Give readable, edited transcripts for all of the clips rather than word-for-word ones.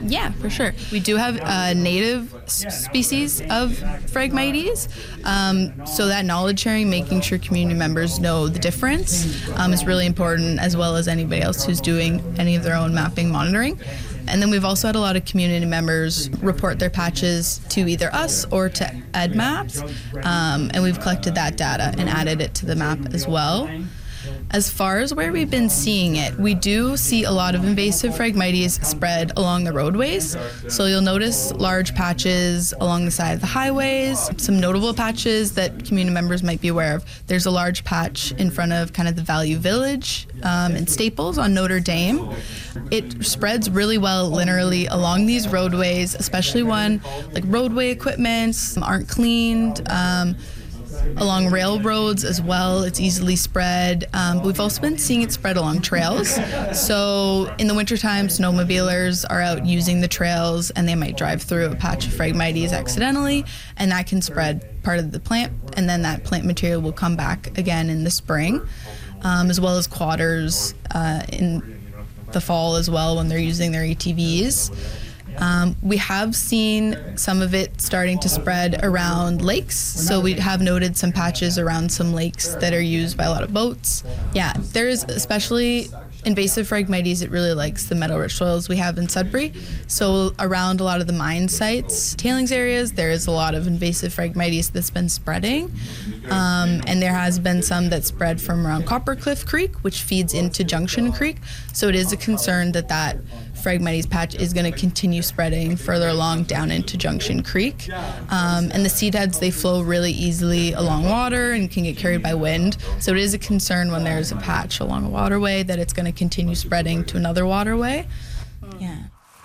Yeah, for sure. We do have native species of Phragmites. So that knowledge sharing, making sure community members know the difference is really important, as well as anybody else who's doing any of their own mapping monitoring. And then we've also had a lot of community members report their patches to either us or to EdMaps, and we've collected that data and added it to the map as well. As far as where we've been seeing it, we do see a lot of invasive Phragmites spread along the roadways. So you'll notice large patches along the side of the highways, some notable patches that community members might be aware of. There's a large patch in front of kind of the Value Village in Staples on Notre Dame. It spreads really well linearly along these roadways, especially when like roadway equipments aren't cleaned. Along railroads as well, it's easily spread. But we've also been seeing it spread along trails. So in the wintertime, snowmobilers are out using the trails and they might drive through a patch of Phragmites accidentally, and that can spread part of the plant, and then that plant material will come back again in the spring, as well as quatters in the fall as well when they're using their ATVs. We have seen some of it starting to spread around lakes, so we have noted some patches around some lakes that are used by a lot of boats. Yeah, there is especially invasive Phragmites. It really likes the meadow-rich soils we have in Sudbury. So around a lot of the mine sites, tailings areas, there is a lot of invasive Phragmites that's been spreading. And there has been some that spread from around Coppercliff Creek, which feeds into Junction Creek. So it is a concern that that Phragmites patch is going to continue spreading further along down into Junction Creek. And the seed heads, they flow really easily along water and can get carried by wind. So it is a concern when there's a patch along a waterway that it's going to continue spreading to another waterway. Yeah.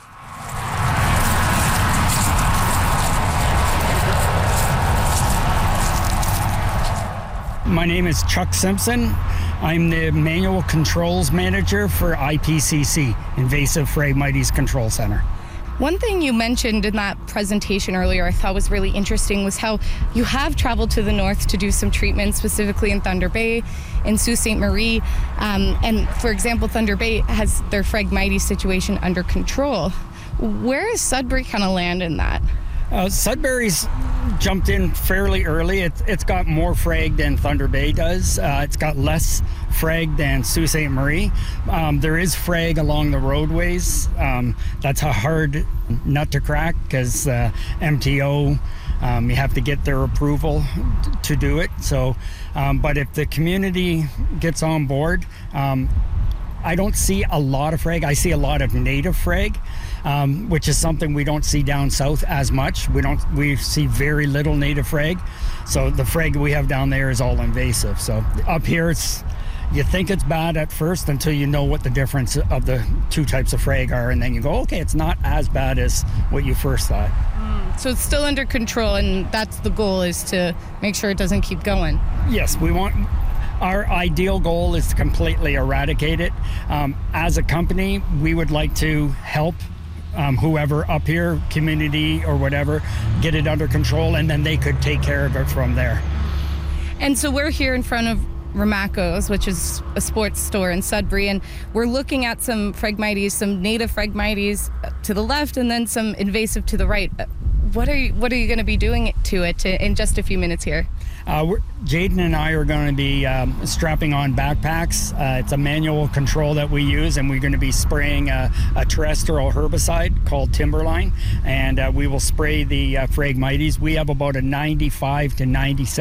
My name is Chuck Simpson. I'm the Manual Controls Manager for IPCC, Invasive Phragmites Control Center. One thing you mentioned in that presentation earlier I thought was really interesting was how you have traveled to the north to do some treatment, specifically in Thunder Bay, in Sault Ste. Marie. And for example, Thunder Bay has their Phragmites situation under control. Where is Sudbury kind of land in that? Sudbury's jumped in fairly early. It's got more frag than Thunder Bay does. It's got less frag than Sault Ste. Marie. There is frag along the roadways. That's a hard nut to crack because MTO, you have to get their approval to do it. So, but if the community gets on board, I don't see a lot of frag. I see a lot of native frag, which is something we don't see down south as much. We see very little native frag. So the frag we have down there is all invasive. So up here, you think it's bad at first until you know what the difference of the two types of frag are, and then you go, okay, it's not as bad as what you first thought. So it's still under control, and that's the goal, is to make sure it doesn't keep going. Yes, our ideal goal is to completely eradicate it. As a company, we would like to help whoever up here, community or whatever, get it under control, and then they could take care of it from there. And so we're here in front of Ramaco's, which is a sports store in Sudbury, and we're looking at some Phragmites, some native Phragmites to the left, and then some invasive to the right. What are you going to be doing to it in just a few minutes here? Jaden and I are going to be strapping on backpacks. It's a manual control that we use, and we're going to be spraying a terrestrial herbicide called Timberline, and we will spray the Phragmites. We have about a 95 to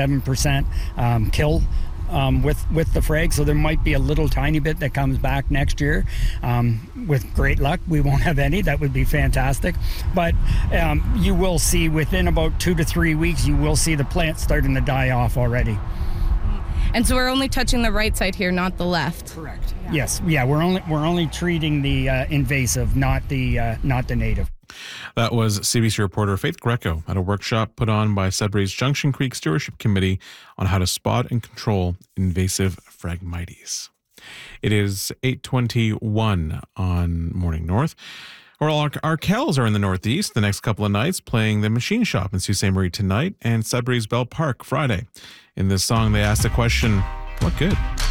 97% kill with the frag, so there might be a little tiny bit that comes back next year. With great luck, we won't have any. That would be fantastic. But you will see within about 2 to 3 weeks, you will see the plant starting to die off already. And so we're only touching the right side here, not the left. Correct. Yeah. Yes. Yeah. We're only treating the invasive, not the native. That was CBC reporter Faith Greco at a workshop put on by Sudbury's Junction Creek Stewardship Committee on how to spot and control invasive Phragmites. It is 8:21 on Morning North. Well, our Kells are in the Northeast the next couple of nights, playing the Machine Shop in Sault Ste. Marie tonight and Sudbury's Bell Park Friday. In this song, they ask the question, what good?